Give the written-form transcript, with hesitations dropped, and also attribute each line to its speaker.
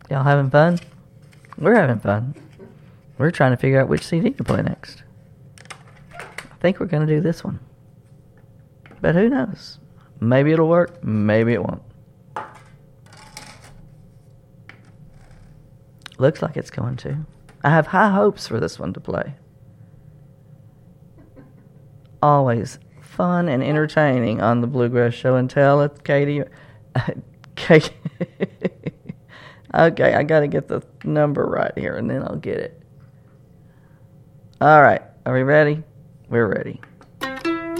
Speaker 1: Y'all having fun? We're having fun. We're trying to figure out which CD to play next. I think we're going to do this one. But who knows? Maybe it'll work. Maybe it won't. Looks like it's going to. I have high hopes for this one to play. Always fun and entertaining on the Bluegrass Show and Tell it, Katie. Katie. Okay, I got to get the number right here and then I'll get it. All right, are we ready? We're ready.